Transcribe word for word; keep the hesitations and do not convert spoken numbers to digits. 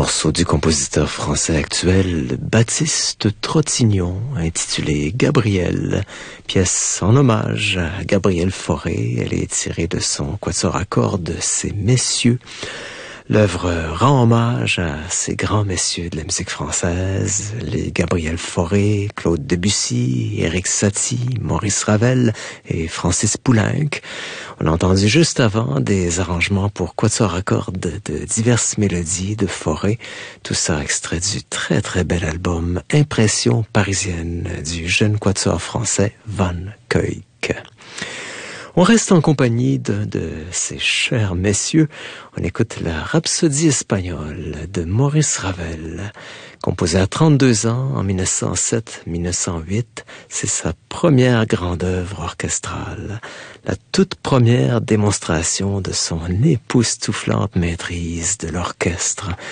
morceau du compositeur français actuel Baptiste Trottignon, intitulé Gabriel, pièce en hommage à Gabriel Fauré. Elle est tirée de son quatuor à cordes Ces Messieurs. L'œuvre rend hommage à ces grands messieurs de la musique française, les Gabriel Fauré, Claude Debussy, Éric Satie, Maurice Ravel et Francis Poulenc. On a entendu juste avant des arrangements pour quatuor à cordes de diverses mélodies de Fauré. Tout ça extrait du très très bel album Impression parisienne du jeune quatuor français Van Cuyck. On reste en compagnie d'un de ces chers messieurs. On écoute la Rhapsodie espagnole de Maurice Ravel. Composée à trente-deux ans, en mille neuf cent sept mille neuf cent huit, c'est sa première grande œuvre orchestrale. La toute première démonstration de son époustouflante maîtrise de l'orchestre.